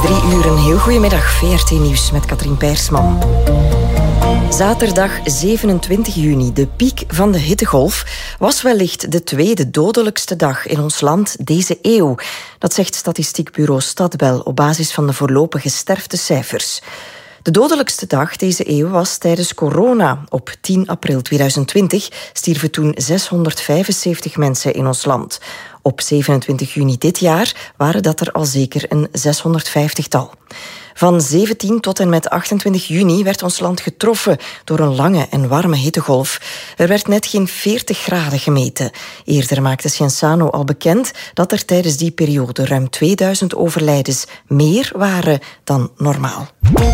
3 uur, een heel goedemiddag. VRT Nieuws met Katrien Peirsman. Zaterdag 27 juni, de piek van de hittegolf, was wellicht de tweede dodelijkste dag in ons land deze eeuw. Dat zegt statistiekbureau Stadbel op basis van de voorlopige sterftecijfers. De dodelijkste dag deze eeuw was tijdens corona. Op 10 april 2020 stierven toen 675 mensen in ons land. Op 27 juni dit jaar waren dat er al zeker een 650-tal. Van 17 tot en met 28 juni werd ons land getroffen door een lange en warme hittegolf. Er werd net geen 40 graden gemeten. Eerder maakte Cienzano al bekend dat er tijdens die periode ruim 2000 overlijdens meer waren dan normaal.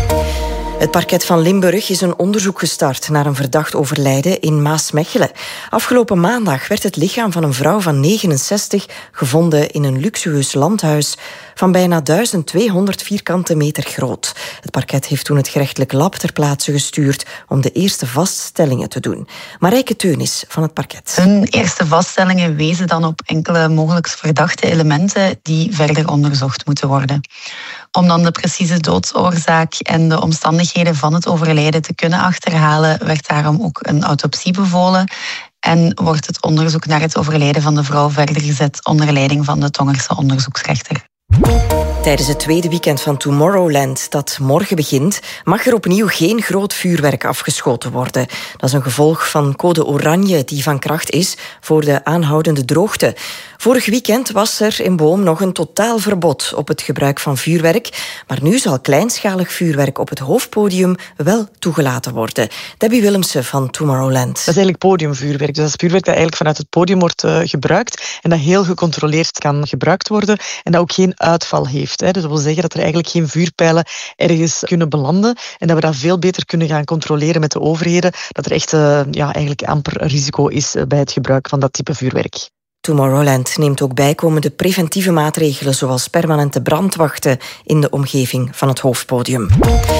Het parket van Limburg is een onderzoek gestart naar een verdacht overlijden in Maasmechelen. Afgelopen maandag werd het lichaam van een vrouw van 69 gevonden in een luxueus landhuis van bijna 1200 vierkante meter groot. Het parket heeft toen het gerechtelijk lab ter plaatse gestuurd om de eerste vaststellingen te doen. Marijke Teunis van het parket. Hun eerste vaststellingen wezen dan op enkele mogelijk verdachte elementen die verder onderzocht moeten worden. Om dan de precieze doodsoorzaak en de omstandigheden van het overlijden te kunnen achterhalen, werd daarom ook een autopsie bevolen en wordt het onderzoek naar het overlijden van de vrouw verder gezet onder leiding van de Tongerse onderzoeksrechter. Tijdens het tweede weekend van Tomorrowland, dat morgen begint, mag er opnieuw geen groot vuurwerk afgeschoten worden. Dat is een gevolg van code oranje die van kracht is voor de aanhoudende droogte. Vorig weekend was er in Boom nog een totaal verbod op het gebruik van vuurwerk, maar nu zal kleinschalig vuurwerk op het hoofdpodium wel toegelaten worden. Debbie Willemsen van Tomorrowland. Dat is eigenlijk podiumvuurwerk. Dus dat is vuurwerk dat eigenlijk vanuit het podium wordt gebruikt en dat heel gecontroleerd kan gebruikt worden en dat ook geen uitval heeft. Dus dat wil zeggen dat er eigenlijk geen vuurpijlen ergens kunnen belanden en dat we dat veel beter kunnen gaan controleren met de overheden, dat er echt eigenlijk amper risico is bij het gebruik van dat type vuurwerk. Tomorrowland neemt ook bijkomende preventieve maatregelen zoals permanente brandwachten in de omgeving van het hoofdpodium.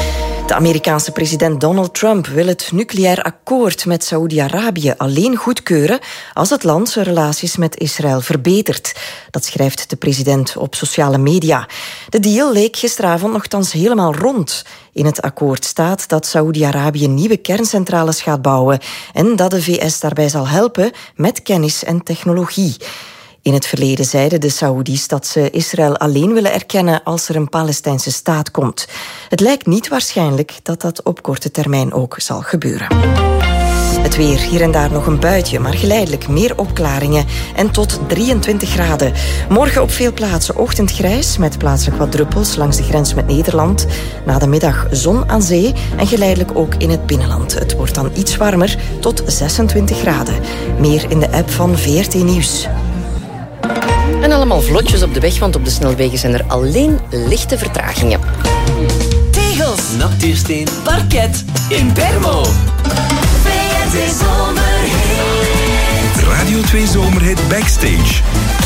De Amerikaanse president Donald Trump wil het nucleair akkoord met Saoedi-Arabië alleen goedkeuren als het land zijn relaties met Israël verbetert. Dat schrijft de president op sociale media. De deal leek gisteravond nogthans helemaal rond. In het akkoord staat dat Saoedi-Arabië nieuwe kerncentrales gaat bouwen en dat de VS daarbij zal helpen met kennis en technologie. In het verleden zeiden de Saoedi's dat ze Israël alleen willen erkennen als er een Palestijnse staat komt. Het lijkt niet waarschijnlijk dat dat op korte termijn ook zal gebeuren. Het weer, hier en daar nog een buitje, maar geleidelijk meer opklaringen en tot 23 graden. Morgen op veel plaatsen ochtendgrijs met plaatselijk wat druppels langs de grens met Nederland. Na de middag zon aan zee en geleidelijk ook in het binnenland. Het wordt dan iets warmer tot 26 graden. Meer in de app van VRT Nieuws. En allemaal vlotjes op de weg, want op de snelwegen zijn er alleen lichte vertragingen. Tegels, natuursteen, parket, in Bermo. VRT Zomerhit. Radio 2 Zomerhit Backstage.